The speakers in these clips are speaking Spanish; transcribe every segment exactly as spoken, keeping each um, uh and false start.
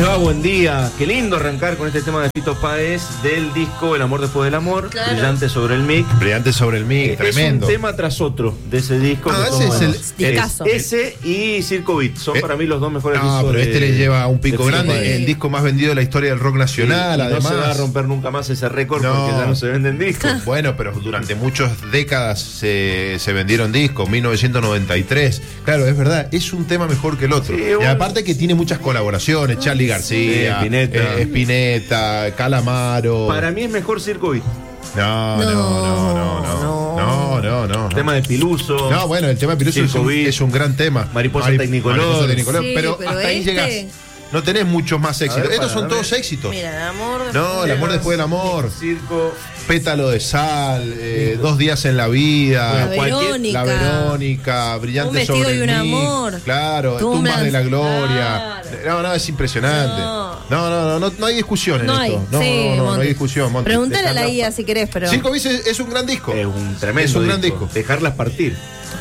les va? Buen día. Qué lindo arrancar con este tema de Fito Páez del disco El amor después del amor. Claro. Brillante sobre el mic. Brillante sobre el mic, este tremendo. Es un tema tras otro de ese disco. Ah, ese es el es ese y Circo Beat. Son eh, para mí los dos mejores no, discos. No, pero de, este le lleva un pico grande. Páez. El disco más vendido de la historia del rock nacional, sí, además. No se va a romper nunca más ese récord no. porque ya no se venden discos. Bueno, pero durante muchas décadas se, se vendieron discos. mil novecientos noventa y tres. Claro, es verdad. Es un tema mejor que el otro. Sí, y aparte que tiene muchas colaboraciones. Ah, Charly García, sí, Spinetta. Eh, Spinetta, Calamaro. Para mí es mejor Circo Beat. No, no, no, no, no, no, no, no. El tema de Piluso. No, bueno, el tema de Piluso es un, es un gran tema. Mariposa Marip Tecnicolor. Mariposa Tecnicolor, sí, pero, pero hasta ahí este... llegas. No tenés muchos más éxitos. Ver, Estos son para, todos éxitos. Mira, el amor después No, el amor de después del amor. Circo. Pétalo de sal, eh, Dos días en la vida. La Verónica. La Verónica, Brillante Un vestido sobre y el un mic. amor. Claro, Tumbas, Tumbas de la Gloria. Claro. No, no, es impresionante. No, no, no, no, no, no hay discusión en no esto. Hay. No, sí, no, no, no hay discusión. Monty. Pregúntale a la I A si querés, pero. Circo Beat es, es un gran disco. Es un tremendo Es un gran disco. disco. Dejarlas partir.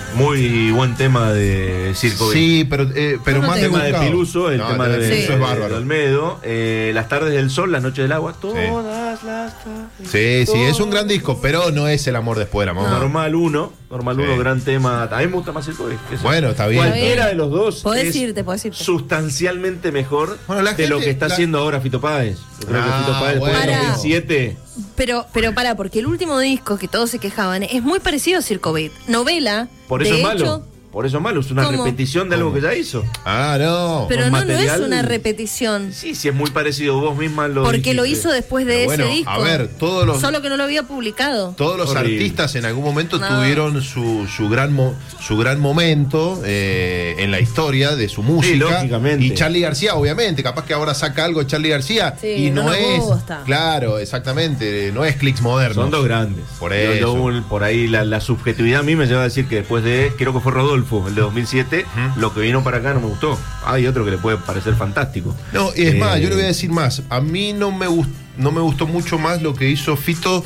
Muy buen tema de Circo Beat. Sí, pero, eh, pero no más el tema de Piluso, el no, tema de, de Piluso sí. es bárbaro. de Olmedo, eh, Las tardes del sol, Las noches del agua, todas sí. las tardes. Sí, sí, es un gran disco, pero no es El amor después del amor. No. Normal uno, Normal sí. uno, gran tema. A mí me gusta más Circo Beat. Bueno, está bien. Cualquiera de los dos podés es irte, podés irte. sustancialmente mejor bueno, la de gente, lo que está la... haciendo ahora Fito Páez. Yo creo ah, que Fito Páez después bueno. del dos mil siete... Pero, pero para, porque el último disco que todos se quejaban es muy parecido a Circo Beat. Novela. Por eso de es malo. Hecho, Por eso es malo, es una ¿Cómo? repetición de algo ¿Cómo? que ya hizo. Ah, no. Pero no, material... no es una repetición. Sí, sí, es muy parecido, vos misma lo Porque dijiste. lo hizo después de Pero ese bueno, disco. a ver, todos los... Solo que no lo había publicado. Todos los Horrible. artistas en algún momento no. tuvieron su, su, gran mo, su gran momento eh, en la historia de su música. Sí, lógicamente. Y Charly García, obviamente, capaz que ahora saca algo de Charly García Sí, y no, no nos es. gusta. Claro, exactamente, no es clics modernos. Son dos grandes. Por Yo- eso. yo, por ahí la, la subjetividad a mí me lleva a decir que después de, creo que fue Rodolfo, el de dos mil siete, Uh-huh. lo que vino para acá no me gustó. Hay otro que le puede parecer fantástico. No, y es Eh, más, yo le voy a decir más. A mí no me, gust, no me gustó mucho más lo que hizo Fito.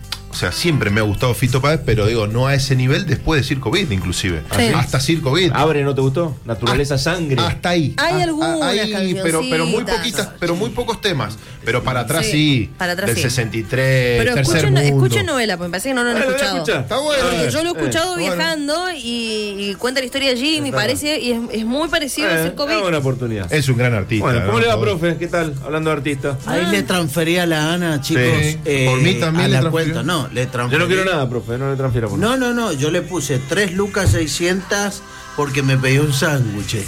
O sea, siempre me ha gustado Fito Páez, pero digo, no a ese nivel después de Circo Beat, inclusive. Sí. Hasta Circo Beat. Abre, ¿no te gustó? Naturaleza Ah, Sangre. Hasta ahí. Hay Ah, algunas ah, ahí, pero, pero muy cancioncitas. poquitas, pero muy pocos temas. Pero para atrás sí. Sí, para atrás Del sí. sesenta y tres, Pero Tercer escuchen, Mundo. escuchen novela, porque me parece que no lo han Ah, ¿lo voy a escuchado. escuchar? Está bueno. Porque Eh, yo lo he escuchado eh, viajando y, y cuenta la historia allí, me Está parece, y es, es muy parecido a Eh, Circo dame Beat. una oportunidad. Es un gran artista. Bueno, ¿cómo ¿no? le va, profe? ¿Qué tal? Hablando de artistas. Ahí le transferí a la Ana, chicos. Sí. eh, Por mí también a le la transfirió. cuenta. No, le Yo transferí. no quiero nada, profe, no le transfiera por No, no, no, yo le puse tres lucas seiscientas porque me pedí un sándwich.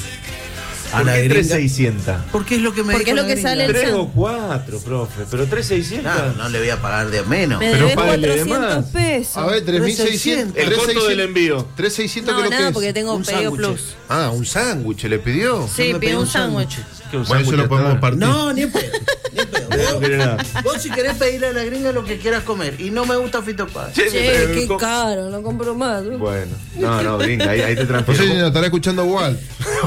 A ¿Por la qué gringa. tres seiscientos? Porque es lo que me Porque dijo es lo la que gringa. sale el- tres o cuatro, profe, pero tres seiscientos. No, no le voy a pagar de menos. Me Pero debes págale de cuatrocientos más. pesos. A ver, tres mil seiscientos. El costo del envío. tres mil seiscientos, No, ¿qué es lo nada, que porque es? tengo Un pedido sándwich. plus. Ah, un sándwich le pidió. Sí, Yo me pedí pido un un sándwich. sándwich. Que un Bueno, eso sándwich lo podemos hasta ahora. partir. No, ni en pedo. Ni en pedo. No quiere nada. Vos, vos si querés pedirle a la gringa lo que quieras comer y no me gusta Fito Páez. Che, Che, pero- qué co- caro, no compro más. Bueno, no, no, gringa, ahí, ahí te No sé si transfiero. nos estará escuchando igual.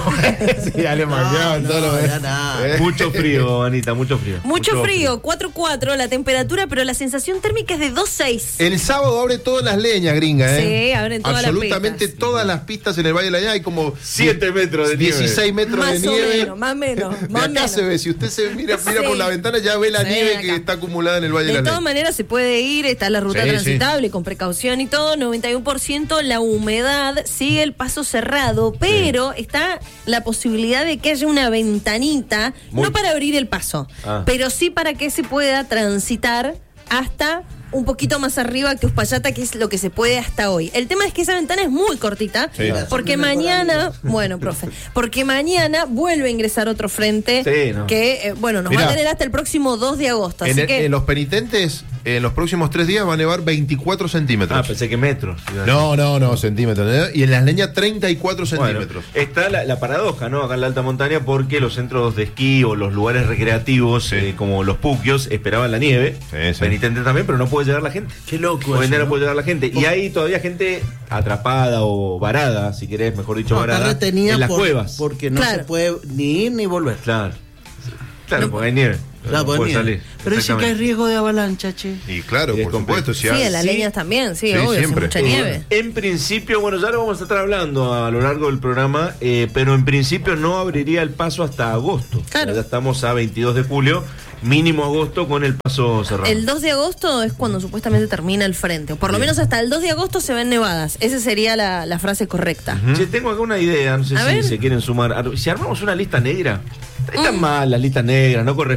Sí, dale No, no, todo lo ya nada. Eh. Mucho frío, Anita, mucho frío. Mucho frío, cuatro cuatro la temperatura, pero la sensación térmica es de dos seis. El sábado abre todas las leñas, gringa, ¿eh? Sí, abren todas las Absolutamente pistas. todas las pistas en el Valle de la Llana. Hay como Siete metros de nieve. dieciséis metros Más de o nieve. menos, más o menos, De más o acá menos. se ve, si usted se mira, mira Sí. por la ventana, ya ve la Se ve nieve acá. que está acumulada en el Valle de, De la todas Llana. maneras se puede ir, está la ruta Sí, transitable con precaución y todo, noventa y uno por ciento, la humedad sigue el paso cerrado, pero está la posibilidad de que haya una ventanita, Muy- no para abrir el paso, Ah. pero sí para que se pueda transitar hasta un poquito más arriba que Uspallata, que es lo que se puede hasta hoy. El tema es que esa ventana es muy cortita, Sí. porque mañana, bueno, profe, porque mañana vuelve a ingresar otro frente Sí, no. que, eh, bueno, nos Mirá. va a tener hasta el próximo dos de agosto, En, así el- que... en los penitentes, en los próximos tres días va a nevar veinticuatro centímetros. Ah, pensé que metros. No, no, no, centímetros. ¿eh? Y en las leñas treinta y cuatro Bueno, centímetros. está la, la paradoja, ¿no? Acá en la alta montaña, porque los centros de esquí o los lugares recreativos, Sí. eh, como los puquios, esperaban la nieve. Sí, sí. Penitente también, pero no puede llegar la gente. Qué loco Hoy en día eso, no puede llegar la gente. Y hay todavía gente atrapada o varada, si querés, mejor dicho, No, está varada, retenida en las por- cuevas. porque no Claro. se puede ni ir ni volver. Claro. Claro, porque hay nieve. La ponía. Salir. Pero dice que hay riesgo de avalancha, che. Y claro, y por supuesto. Si sí, hay... las sí. leñas también, sí, sí obvio, siempre. Mucha nieve. En principio, bueno, ya lo vamos a estar hablando a lo largo del programa, eh, pero en principio no abriría el paso hasta agosto. Claro. O sea, ya estamos a veintidós de julio. Mínimo agosto con el paso cerrado. El dos de agosto es cuando supuestamente termina el frente. O por lo Bien. menos hasta el dos de agosto se ven nevadas. Esa sería la, la frase correcta. Uh-huh. Che, tengo acá una idea, no sé a si ver. se quieren sumar. Si armamos una lista negra, no es tan mal las listas negras, no corresponde.